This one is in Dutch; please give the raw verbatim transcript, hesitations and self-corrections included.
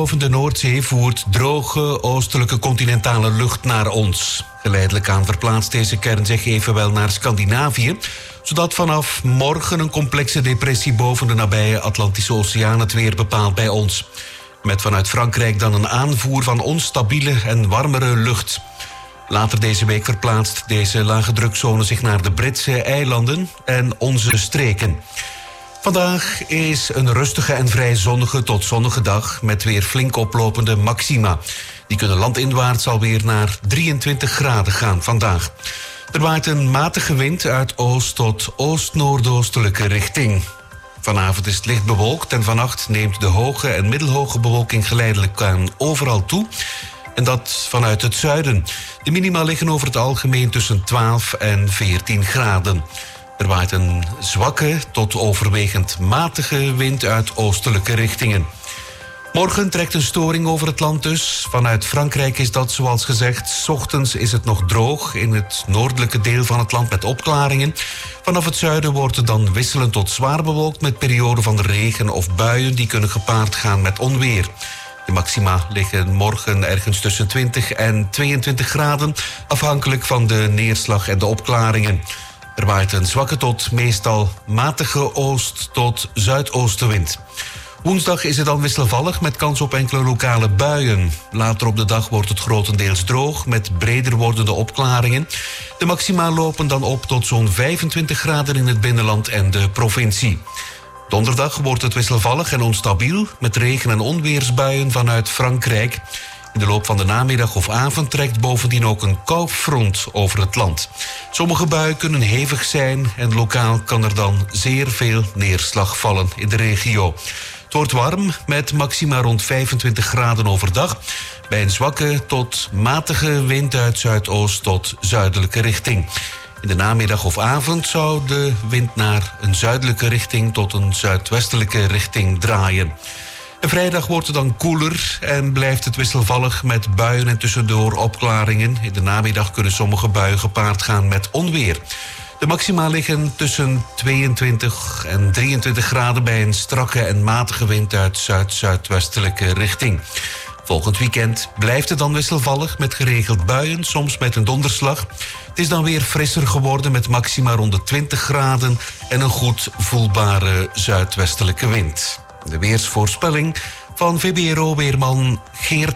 boven de Noordzee voert droge oostelijke continentale lucht naar ons. Geleidelijk aan verplaatst deze kern zich evenwel naar Scandinavië, zodat vanaf morgen een complexe depressie boven de nabije Atlantische Oceaan het weer bepaalt bij ons. Met vanuit Frankrijk dan een aanvoer van onstabiele en warmere lucht. Later deze week verplaatst deze lage drukzone zich naar de Britse eilanden en onze streken. Vandaag is een rustige en vrij zonnige tot zonnige dag met weer flink oplopende maxima. Die kunnen landinwaarts alweer naar drieëntwintig graden gaan vandaag. Er waait een matige wind uit oost tot oost-noordoostelijke richting. Vanavond is het licht bewolkt en vannacht neemt de hoge en middelhoge bewolking geleidelijk aan overal toe. En dat vanuit het zuiden. De minima liggen over het algemeen tussen twaalf en veertien graden. Er waait een zwakke tot overwegend matige wind uit oostelijke richtingen. Morgen trekt een storing over het land dus. Vanuit Frankrijk is dat zoals gezegd. 's Ochtends is het nog droog in het noordelijke deel van het land met opklaringen. Vanaf het zuiden wordt het dan wisselend tot zwaar bewolkt met perioden van regen of buien die kunnen gepaard gaan met onweer. De maxima liggen morgen ergens tussen twintig en tweeëntwintig graden, afhankelijk van de neerslag en de opklaringen. Er waait een zwakke tot meestal matige oost- tot zuidoostenwind. Woensdag is het dan wisselvallig met kans op enkele lokale buien. Later op de dag wordt het grotendeels droog met breder wordende opklaringen. De maxima lopen dan op tot zo'n vijfentwintig graden in het binnenland en de provincie. Donderdag wordt het wisselvallig en onstabiel met regen- en onweersbuien vanuit Frankrijk. In de loop van de namiddag of avond trekt bovendien ook een koufront over het land. Sommige buien kunnen hevig zijn en lokaal kan er dan zeer veel neerslag vallen in de regio. Het wordt warm met maxima rond vijfentwintig graden overdag, bij een zwakke tot matige wind uit zuidoost tot zuidelijke richting. In de namiddag of avond zou de wind naar een zuidelijke richting tot een zuidwestelijke richting draaien. En vrijdag wordt het dan koeler en blijft het wisselvallig met buien en tussendoor opklaringen. In de namiddag kunnen sommige buien gepaard gaan met onweer. De maxima liggen tussen tweeëntwintig en drieëntwintig graden bij een strakke en matige wind uit zuid-zuidwestelijke richting. Volgend weekend blijft het dan wisselvallig met geregeld buien, soms met een donderslag. Het is dan weer frisser geworden met maxima rond de twintig graden en een goed voelbare zuidwestelijke wind. De weersvoorspelling van V B R O-weerman Geert